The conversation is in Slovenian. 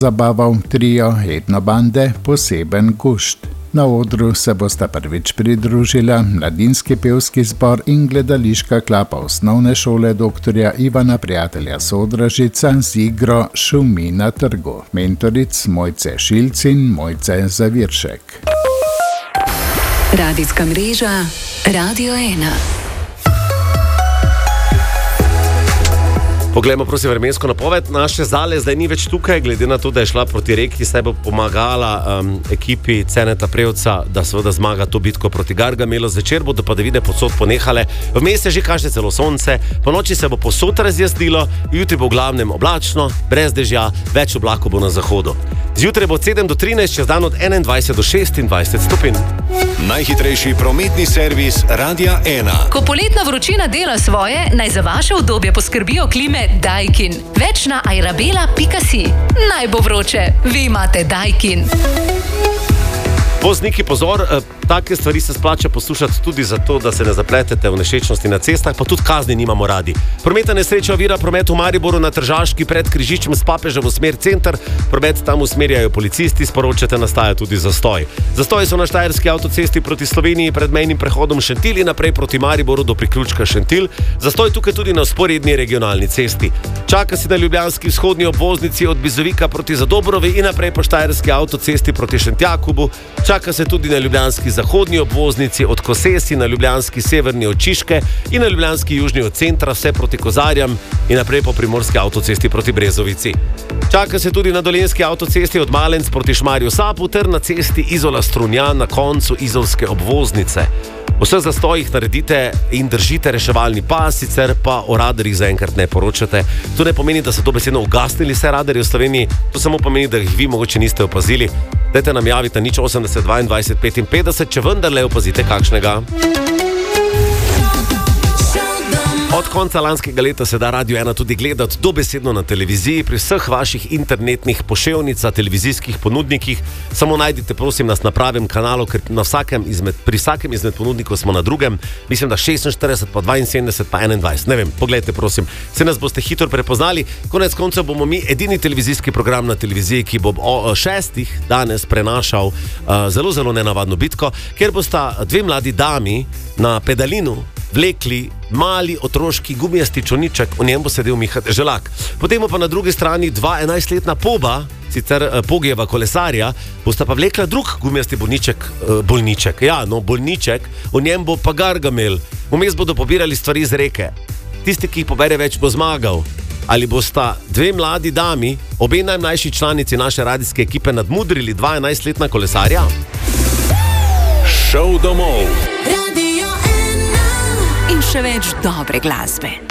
zabaval trio etnobande Poseben gušt. Na odru se bosta prvič pridružila mladinski pevski zbor in gledališka klapa osnovne šole dr. Ivana Prijatelja Sodražica z igro Šumi na trgu. Mentoric Mojce Šilc in Mojce Zaviršek. Radijska mreža Radio 1. Poglejmo prosim vremensko napoved. Naše Zale zdaj ni več tukaj, glede na to, da je šla proti Reki, se bo pomagala ekipi Ceneta Prevca, da seveda zmaga to bitko proti Gargamelu. Zvečer bodo padavine povsod ponehale, vmes se že kaže celo sonce, po noči se bo povsod razjasnilo, jutri bo v glavnem oblačno, brez dežja, več oblakov bo na zahodu. Zjutraj bo od 7 do 13, čez dan od 21 do 26 stopinj. Najhitrejši prometni servis Radia 1. Ko poletna vročina dela svoje, naj za vaše udobje poskrbijo klime Daikin. Več na airabela.si. Naj bo vroče, vi imate Daikin. Vozniki, pozor, take stvari se splača poslušati tudi zato, da se ne zapletete v nešečnosti na cestah, pa tudi kazni nimamo radi. Prometna nesreča ovira promet v Mariboru na Tržaški pred križiščem s Papeža v smer center. Promet tam usmerjajo policisti, sporočate, nastaja tudi zastoj. Zastoji so na Štajerski avtocesti proti Sloveniji pred mejnim prehodom Šentilj in naprej proti Mariboru do priključka Šentilj. Zastoj tukaj tudi na vzporedni regionalni cesti. Čaka se na ljubljanski vzhodni obvoznici od Bizovika proti Zadobrovi in naprej po Štajerski avtocesti proti Šentjakobu. Čaka se tudi na ljubljanski zahodni obvoznici od Kosesi, na ljubljanski severni od Čiške in na ljubljanski južni od centra, vse proti Kozarjam in naprej po primorski avtocesti proti Brezovici. Čaka se tudi na dolenjski avtocesti od Malenc proti Šmarju Sapu ter na cesti Izola-Strunjan na koncu izolske obvoznice. V vseh zastojih naredite in držite reševalni pas, sicer pa o radarjih zaenkrat ne poročate. To ne pomeni, da so dobesedno ugasnili vse radarje v Sloveniji, to samo pomeni, da jih vi mogoče niste opazili. Dajte nam javiti na 080 22 55, če vendarle opazite kakšnega. Od konca lanskega leta se da Radio 1 tudi gledati dobesedno na televiziji, pri vseh vaših internetnih poševnicah, televizijskih ponudnikih. Samo najdite prosim nas na pravem kanalu, ker pri vsakem izmed ponudnikov smo na drugem. Mislim, da 46, pa 72, pa 21. Ne vem, pogledajte prosim. Se nas boste hitro prepoznali. Konec konca bomo mi edini televizijski program na televiziji, ki bo o 6 danes prenašal zelo, zelo nenavadno bitko, ker bosta dve mladi dami na pedalinu vlekli mali otroški gumijasti čolniček, v njem bo sedel Miha Deželak. Potem pa na drugi strani 2 11-letna poba, sicer Pogijeva kolesarja, bosta pa vlekla drug gumijasti bolniček. Ja, no, bolniček, v njem bo pa Gargamel. Vmes bodo pobirali stvari iz reke. Tisti, ki jih pobere več, bo zmagal. Ali bosta dve mladi dami, obe najmlajši članici naše radijske ekipe, nadmudrili 2 11-letna kolesarja? Šov domov. In še več dobre glasbe.